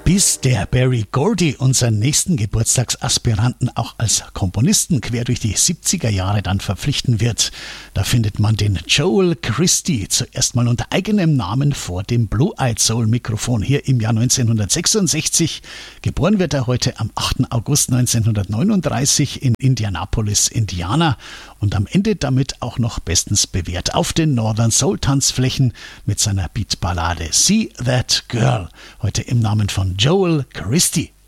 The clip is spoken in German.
Bis der Berry Gordy unseren nächsten Geburtstagsaspiranten auch als Komponisten quer durch die 70er Jahre dann verpflichten wird. Da findet man den Joel Christie zuerst mal unter eigenem Namen vor dem Blue-Eyed Soul Mikrofon hier im Jahr 1966. Geboren wird er heute am 8. August 1939 in Indianapolis, Indiana und am Ende damit auch noch bestens bewährt auf den Northern Soul Tanzflächen mit seiner Beatballade See That Girl. Heute im Namen von Joel Christie.